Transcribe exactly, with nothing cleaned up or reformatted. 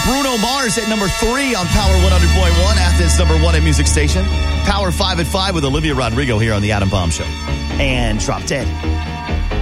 Bruno Mars at number three on Power one hundred point one, Athens' number one at music station. Power five at five with Olivia Rodrigo here on the Adam Bomb Show. And Drop Dead.